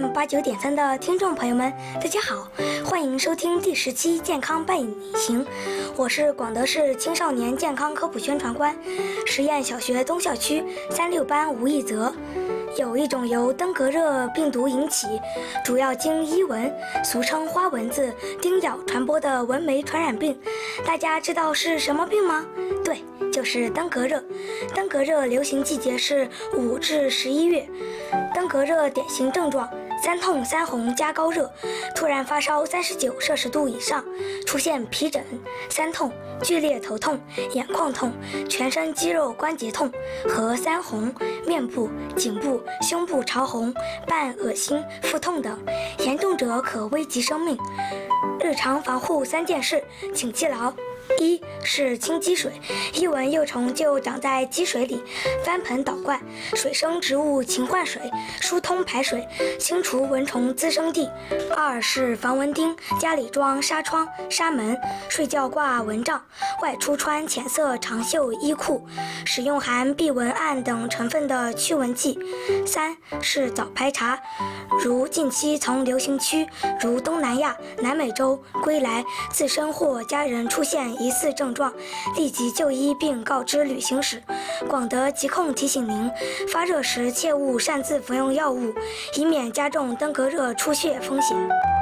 FM89.3的听众朋友们，大家好，欢迎收听第10期健康伴你行，我是广德市青少年健康科普宣传官，实验小学东校区36班吴一泽。有一种由登革热病毒引起，主要经伊蚊，俗称花蚊子叮咬传播的蚊媒传染病，大家知道是什么病吗？对，就是登革热。登革热流行季节是5至11月。登革热典型症状：3痛3红加高热，突然发烧39摄氏度以上，出现皮疹、3痛、剧烈头痛、眼眶痛、全身肌肉关节痛和3红，面部、颈部、胸部潮红、伴恶心、腹痛等，严重者可危及生命。日常防护3件事，请记牢。1是清积水，伊蚊幼虫就长在积水里，翻盆倒灌，水生植物勤换水，疏通排水，清除蚊虫滋生地。2是防蚊叮，家里装纱窗、纱门，睡觉挂蚊帐，外出穿浅色长袖衣裤，使用含避蚊胺等成分的驱蚊剂。3是早排查，如近期从流行区如东南亚、南美洲归来，自身或家人出现疑似症状，立即就医并告知旅行史。广德疾控提醒您，发热时切勿擅自服用药物，以免加重登革热出血风险。